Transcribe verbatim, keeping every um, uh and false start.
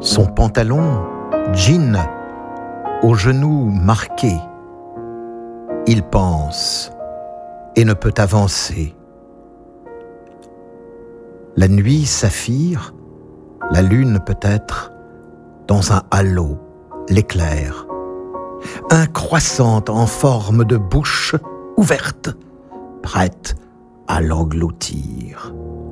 Son pantalon, jean, aux genoux marqués. Il pense et ne peut avancer. La nuit saphir, la lune peut-être, dans un halo, l'éclair. Un croissant en forme de bouche ouverte, prête à l'engloutir.